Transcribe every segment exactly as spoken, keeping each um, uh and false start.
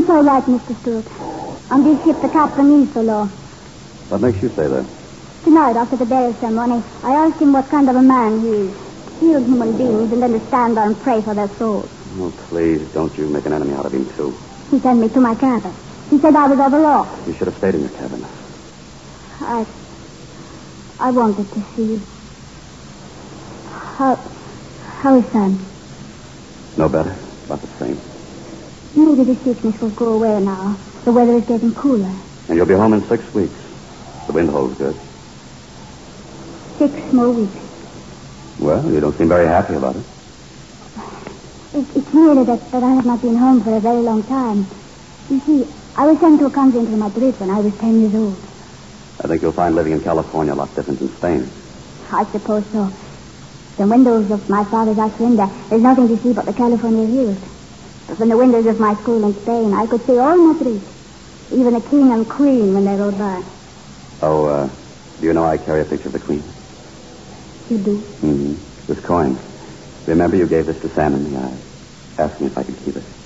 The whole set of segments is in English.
It's all right, Mister Stewart. On this ship, the captain is so low. What makes you say that? Tonight, after the burial ceremony, I asked him what kind of a man he is. Healed human beings and then to stand there and pray for their souls. Oh, please, don't you make an enemy out of him, too. He sent me to my cabin. He said I was overlooked. You should have stayed in your cabin. I... I wanted to see you. How... How is Sam? No better. About the same. Maybe the sickness will go away now. The weather is getting cooler. And you'll be home in six weeks. The wind holds good. Six more weeks. Well, you don't seem very happy about it. it it's merely that, that I have not been home for a very long time. You see, I was sent to a convent in Madrid when I was ten years old. I think you'll find living in California a lot different than Spain. I suppose so. The windows of my father's hacienda, there's nothing to see but the California hills. But from the windows of my school in Spain, I could see all Madrid. Even the king and queen when they rode by. Oh, uh, do you know I carry a picture of the queen? You do? Mm-hmm. This coin. Remember you gave this to Sam in the eye. Ask me if I could keep it.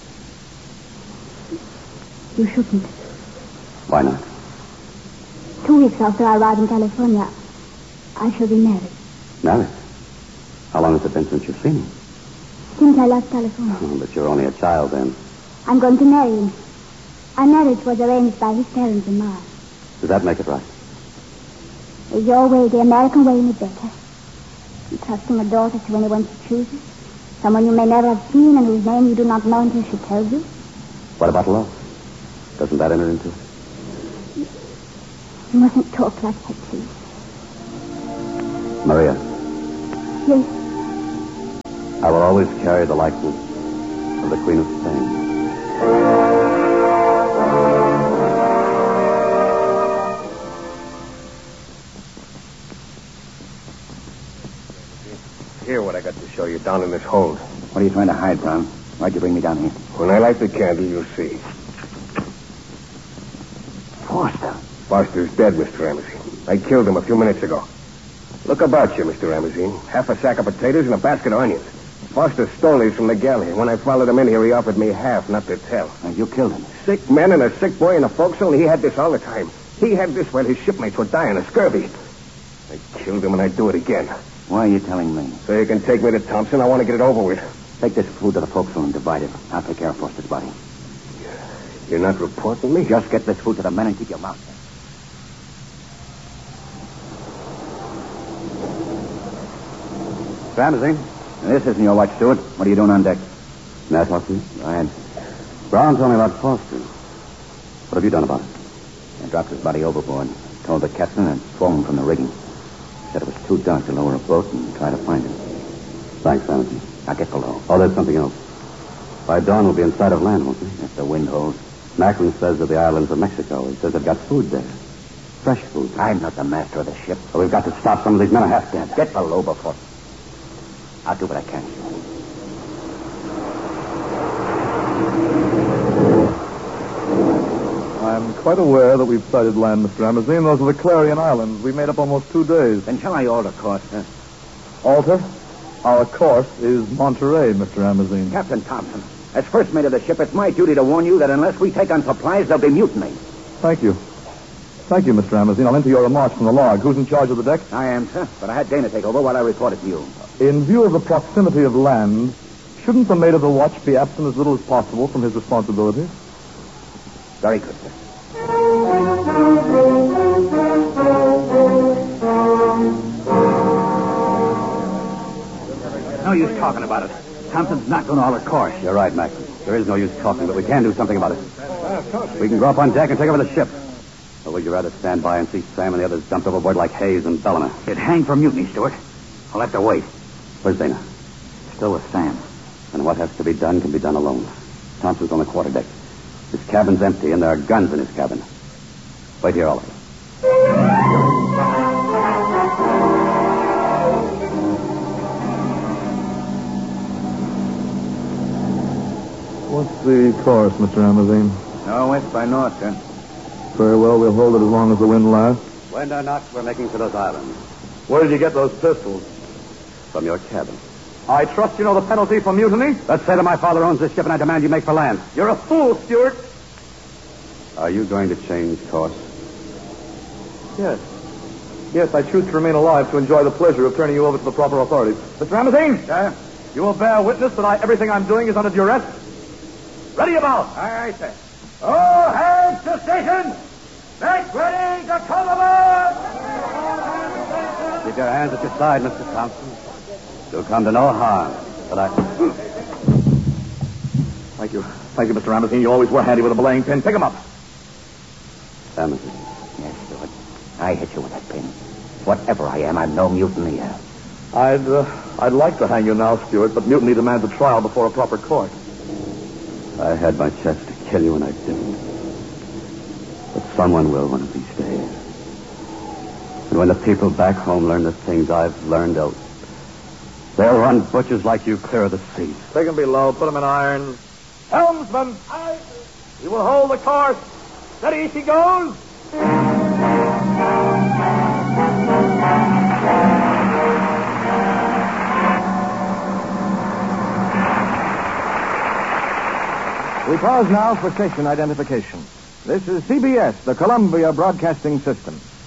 You shouldn't. Why not? Two weeks after I arrive in California, I shall be married. Married? How long has it been since you've seen him? Since I left California. Oh, but you're only a child then. I'm going to marry him. Our marriage was arranged by his parents and mine. Does that make it right? Is your way the American way any better? Entrusting a daughter to anyone she chooses? Someone you may never have seen and whose name you do not know until she tells you? What about love? Doesn't that enter into it? You mustn't talk like that, please. Maria. Yes? I will always carry the likeness of the Queen of Spain. Here, what I got to show you down in this hold. What are you trying to hide, Brown? Why'd you bring me down here? When I light the candle, you'll see. Foster. Foster's dead, Mister Ramsey. I killed him a few minutes ago. Look about you, Mister Ramsey. Half a sack of potatoes and a basket of onions. Foster stole these from the galley. When I followed him in here, he offered me half, not to tell. And you killed him. Sick men and a sick boy in a forecastle, and he had this all the time. He had this while his shipmates were dying of scurvy. I killed him, and I'd do it again. Why are you telling me? So you can take me to Thompson. I want to get it over with. Take this food to the forecastle and divide it. I'll take care of Foster's body. You're not reporting me? Just get this food to the men and keep your mouth shut. Ramsey. This isn't your watch, Stewart. What are you doing on deck? May I talk to you? Go ahead. Brown told me about Foster. What have you done about it? I dropped his body overboard. Told the captain and phoned from the rigging. Said it was too dark to lower a boat and try to find him. Thanks, Ramsey. Now get below. Oh, there's something else. By dawn, we'll be in sight of land, won't we? If the wind holds. Macklin says that the islands of Mexico. He says they've got food there. Fresh food. I'm not the master of the ship. So we've got to stop some of these men are half dead. Get below before... I'll do what I can. I'm quite aware that we've sighted land, Mister Amazine. Those are the Clarion Islands. We made up almost two days. Then shall I alter course, sir? Alter? Our course is Monterey, Mister Amazine. Captain Thompson, as first mate of the ship, it's my duty to warn you that unless we take on supplies, there'll be mutiny. Thank you. Thank you, Mister Amazine. I'll enter your remarks from the log. Who's in charge of the deck? I am, sir, but I had Dana take over while I reported to you. In view of the proximity of land, shouldn't the mate of the watch be absent as little as possible from his responsibilities? Very good, sir. No use talking about it. Thompson's not going to alter course. You're right, Macklin. There is no use talking, but we can do something about it. We can go up on deck and take over the ship. Or would you rather stand by and see Sam and the others dumped overboard like Hayes and Bellamy? It'd hang for mutiny, Stewart. I'll have to wait. Where's Dana? Still with Sam. And what has to be done can be done alone. Thompson's on the quarterdeck. His cabin's empty, and there are guns in his cabin. Wait here, all of you. What's the course, Mister Amazine? Northwest by north, sir. Very well, we'll hold it as long as the wind lasts. Wind or not, we're making for those islands. Where did you get those pistols? From your cabin. I trust you know the penalty for mutiny? Let's say that my father owns this ship, and I demand you make for land. You're a fool, Stewart. Are you going to change course? Yes. Yes, I choose to remain alive to enjoy the pleasure of turning you over to the proper authorities. Mister Ramazine? Sir? You will bear witness that I, everything I'm doing is under duress. Ready about. Aye, aye, sir. All hands to station! Make ready to come aboard! Keep your hands at your side, Mister Thompson. You'll come to no harm. But I... Thank you. Thank you, Mister Ramazine. You always were handy with a belaying pin. Pick him up. Ramazine. Yes, Stuart. I hit you with that pin. Whatever I am, I'm no mutineer. I'd, uh, I'd like to hang you now, Stuart, but mutiny demands a trial before a proper court. I had my chance to kill you and I didn't. But someone will one of these days. And when the people back home learn the things I've learned, they'll, they'll run butchers like you clear of the seas. Take him below. Put him in irons. Helmsman! Aye. You will hold the course. Steady, she goes. We pause now for station identification. This is C B S, the Columbia Broadcasting System.